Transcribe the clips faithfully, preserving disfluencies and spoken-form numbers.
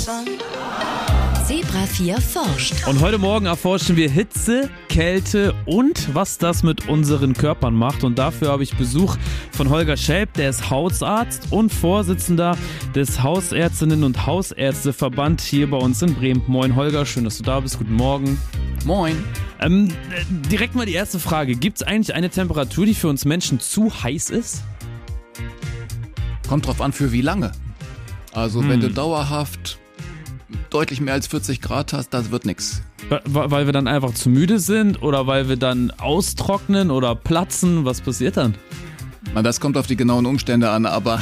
Zebra vier forscht. Und heute Morgen erforschen wir Hitze, Kälte und was das mit unseren Körpern macht. Und dafür habe ich Besuch von Holger Schelp, der ist Hausarzt und Vorsitzender des Hausärztinnen- und Hausärzteverband hier bei uns in Bremen. Moin Holger, schön, dass du da bist. Guten Morgen. Moin. Ähm, direkt mal die erste Frage. Gibt es eigentlich eine Temperatur, die für uns Menschen zu heiß ist? Kommt drauf an, für wie lange. Also Hm. wenn du dauerhaft deutlich mehr als vierzig Grad hast, das wird nix. Weil wir dann einfach zu müde sind oder weil wir dann austrocknen oder platzen? Was passiert dann? Na, das kommt auf die genauen Umstände an, aber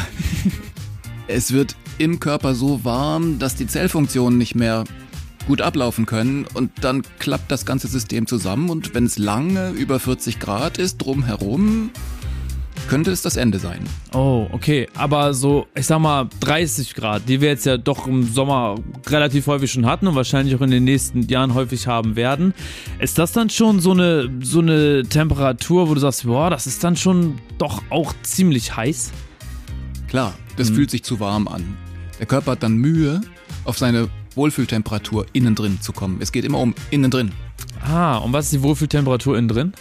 es wird im Körper so warm, dass die Zellfunktionen nicht mehr gut ablaufen können und dann klappt das ganze System zusammen und wenn es lange über vierzig Grad ist, drumherum, könnte es das Ende sein. Oh, okay. Aber so, ich sag mal, dreißig Grad, die wir jetzt ja doch im Sommer relativ häufig schon hatten und wahrscheinlich auch in den nächsten Jahren häufig haben werden. Ist das dann schon so eine, so eine Temperatur, wo du sagst, boah, das ist dann schon doch auch ziemlich heiß? Klar, das Mhm. fühlt sich zu warm an. Der Körper hat dann Mühe, auf seine Wohlfühltemperatur innen drin zu kommen. Es geht immer um innen drin. Ah, und was ist die Wohlfühltemperatur innen drin?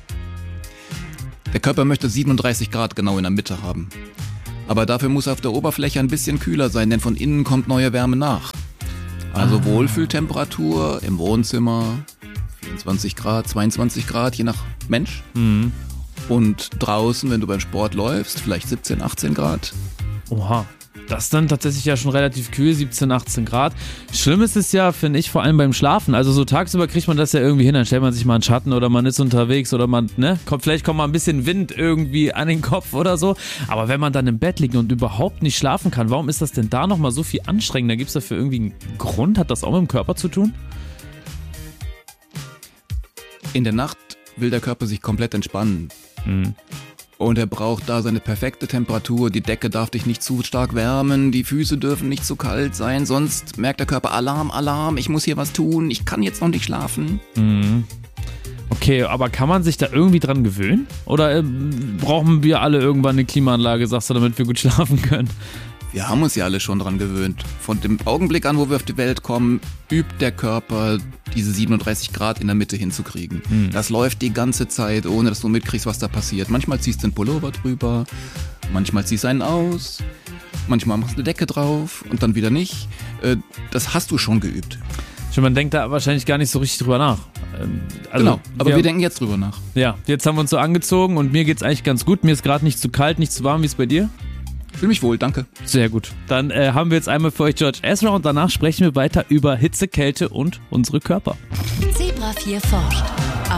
Der Körper möchte siebenunddreißig Grad genau in der Mitte haben. Aber dafür muss er auf der Oberfläche ein bisschen kühler sein, denn von innen kommt neue Wärme nach. Also Ah. Wohlfühltemperatur im Wohnzimmer, vierundzwanzig Grad, zweiundzwanzig Grad, je nach Mensch. Mhm. Und draußen, wenn du beim Sport läufst, vielleicht siebzehn, achtzehn Grad. Oha. Das ist dann tatsächlich ja schon relativ kühl, siebzehn, achtzehn Grad. Schlimm ist es ja, finde ich, vor allem beim Schlafen. Also so tagsüber kriegt man das ja irgendwie hin, dann stellt man sich mal einen Schatten oder man ist unterwegs oder man, ne, kommt, vielleicht kommt mal ein bisschen Wind irgendwie an den Kopf oder so. Aber wenn man dann im Bett liegt und überhaupt nicht schlafen kann, warum ist das denn da nochmal so viel anstrengender? Gibt es dafür irgendwie einen Grund? Hat das auch mit dem Körper zu tun? In der Nacht will der Körper sich komplett entspannen. Mhm. Und er braucht da seine perfekte Temperatur. Die Decke darf dich nicht zu stark wärmen, die Füße dürfen nicht zu kalt sein, sonst merkt der Körper Alarm, Alarm, ich muss hier was tun, ich kann jetzt noch nicht schlafen. Mhm. Okay, aber kann man sich da irgendwie dran gewöhnen? Oder äh, brauchen wir alle irgendwann eine Klimaanlage, sagst du, damit wir gut schlafen können? Wir haben uns ja alle schon dran gewöhnt. Von dem Augenblick an, wo wir auf die Welt kommen, übt der Körper, diese siebenunddreißig Grad in der Mitte hinzukriegen. Mhm. Das läuft die ganze Zeit, ohne dass du mitkriegst, was da passiert. Manchmal ziehst du einen Pullover drüber, manchmal ziehst du einen aus, manchmal machst du eine Decke drauf und dann wieder nicht. Äh, Das hast du schon geübt. Schon, man denkt da wahrscheinlich gar nicht so richtig drüber nach. Ähm, Also, genau, aber wir denken jetzt drüber nach. Ja, jetzt haben wir uns so angezogen und mir geht's eigentlich ganz gut. Mir ist gerade nicht zu kalt, nicht zu warm. Wie ist bei dir? Fühl mich wohl, danke. Sehr gut. Dann äh, haben wir jetzt einmal für euch George Ezra und danach sprechen wir weiter über Hitze, Kälte und unsere Körper. Zebra vier forscht.